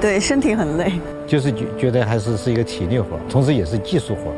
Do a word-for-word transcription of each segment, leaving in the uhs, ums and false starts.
对，身体很累。 就是觉觉得还是是一个体力活，同时也是技术活。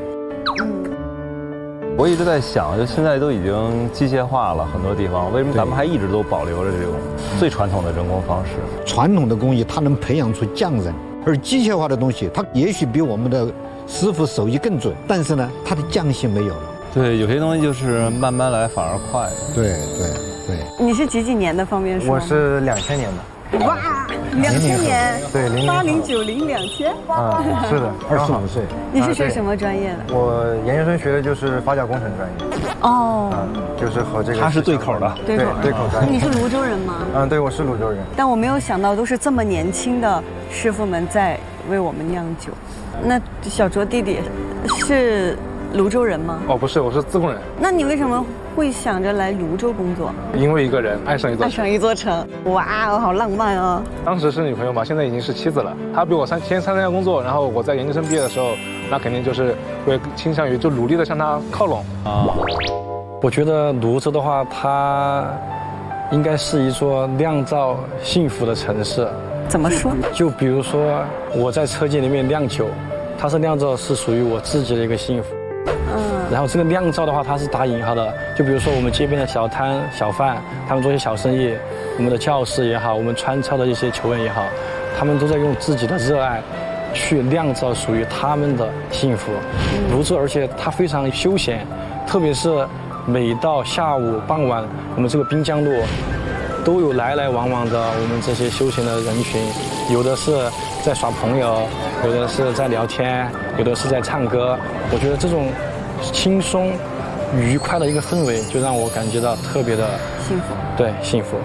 我一直在想，就现在都已经机械化了很多地方，为什么咱们还一直都保留着这种最传统的人工方式？ 传统的工艺它能培养出匠人，而机械化的东西它也许比我们的师傅手艺更准，但是呢，它的匠性没有了。 对，有些东西就是慢慢来反而快。 对对对。 你是几几年的方便说？ 我是两千年的。 哇，两千年， 对，零八零九零两千， 啊，是的， 二十五岁。 你是学什么专业的？ 我研究生学的就是发酵工程专业。 哦， 就是和这个他是对口的， 对口对口专业。 你是泸州人吗？ 嗯，对，我是泸州人。 但我没有想到，都是这么年轻的师傅们在为我们酿酒。那小卓弟弟是泸州人吗？ 哦，不是，我是自贡人。 那你为什么会想着来泸州工作？ 因为一个人爱上一座爱上一座城，哇哦，好浪漫哦！ 当时是女朋友嘛，现在已经是妻子了。她比我三先参加工作，然后我在研究生毕业的时候，那肯定就是会倾向于就努力的向她靠拢啊。 我觉得泸州的话，它应该是一座酿造幸福的城市。 怎么说？ 就比如说我在车间里面酿酒，它是酿造是属于我自己的一个幸福。嗯，然后这个酿造的话，它是打引号的。就比如说我们街边的小摊小贩，他们做些小生意，我们的教师也好，我们川超的一些球员也好，他们都在用自己的热爱去酿造属于他们的幸福。泸州，而且它非常休闲，特别是每到下午傍晚，我们这个滨江路都有来来往往的我们这些休闲的人群，有的是在耍朋友，有的是在聊天，有的是在唱歌。我觉得这种轻松愉快的一个氛围，就让我感觉到特别的幸福。 对，幸福。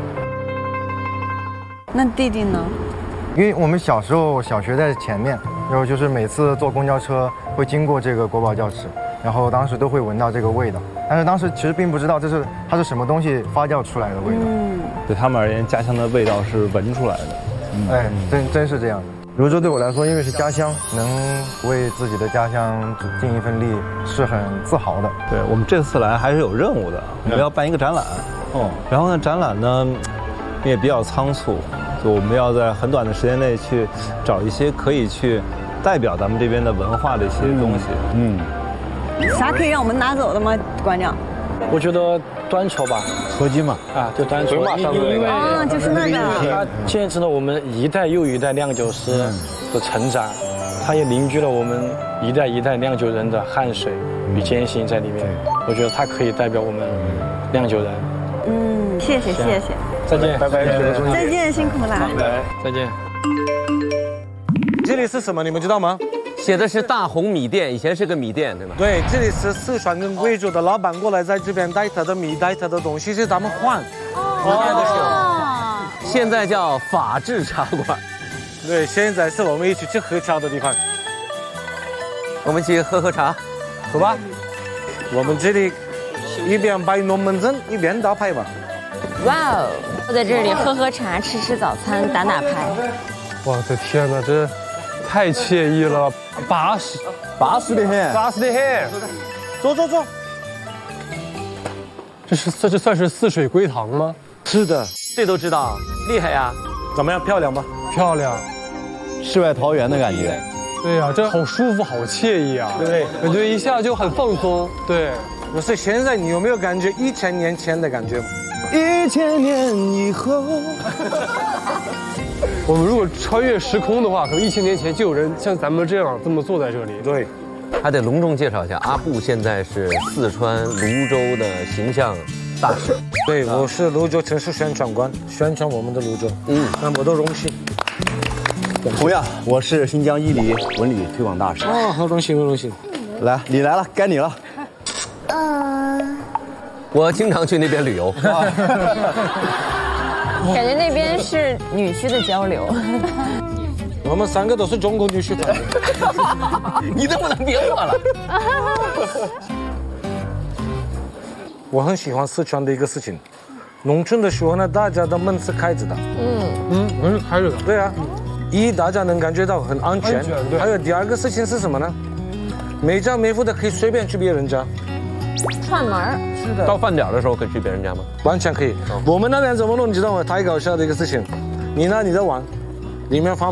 那弟弟呢？ 因为我们小时候小学在前面，然后就是每次坐公交车会经过这个国宝教室，然后当时都会闻到这个味道，但是当时其实并不知道这是它是什么东西发酵出来的味道。 嗯， 对他们而言，家乡的味道是闻出来的。 嗯、哎，真真是这样的。泸州对我来说，因为是家乡，能为自己的家乡尽一份力，是很自豪的。 对，我们这次来还是有任务的，我们要办一个展览。哦，然后呢，展览呢也比较仓促，就我们要在很短的时间内去找一些可以去代表咱们这边的文化的一些东西。嗯， 啥可以让我们拿走的吗，馆长？ 我觉得端球吧， 合金嘛， 啊，就端球，因为啊，就是那个， 它见证了我们一代又一代酿酒师的成长，它也凝聚了我们一代一代酿酒人的汗水与艰辛在里面。我觉得它可以代表我们酿酒人。 嗯，谢谢谢谢， 再见， 拜拜， 再见，辛苦了， 再见。 这里是什么？你们知道吗？ 写的是大红米店，以前是个米店，对吗？ 对，这里是四川跟贵州的老板过来在这边带他的米，带他的东西，是咱们换。 哦，现在叫法治茶馆。 对，现在是我们一起去喝茶的地方。 我们一起喝喝茶，走吧。 我们这里一边摆龙门阵，一边打牌吧。 哇哦，坐在这里喝喝茶，吃吃早餐，打打牌。 我的天哪，这太惬意了，巴适， 巴适的很， 巴适的很。 坐坐坐。 这是这这算是泗水归堂吗？ 是的， 这都知道，厉害呀！ 怎么样，漂亮吗？ 漂亮， 世外桃源的感觉。 对呀、啊，这好舒服，好惬意啊！ 对， 感觉一下就很放松。对， 不是现在你有没有感觉一千年前的感觉？ 一千年以后。 我们如果穿越时空的话，可能一千年前就有人像咱们这样这么坐在这里。 对， 还得隆重介绍一下，阿布现在是四川泸州的形象大使。 对，我是泸州城市宣传官，宣传我们的泸州。嗯，那我都荣幸。 同样，我是新疆伊犁文旅推广大使。 哦，好荣幸，好荣幸。 来，你来了，该你了。 嗯，我经常去那边旅游。 感觉那边是女婿的交流。 我们三个都是中国女婿团。 你能不能别喝了？ 我很喜欢四川的一个事情，农村的时候呢，大家的门是开着的。 嗯嗯，门是开着的。 对啊，一大家能感觉到很安全。 安全对。 还有第二个事情是什么呢？没家没户的可以随便去别人家。 串门是的。 到饭点的时候可以去别人家吗？ 完全可以。我们那边怎么弄，你知道吗？太搞笑的一个事情，你拿你的碗，里面放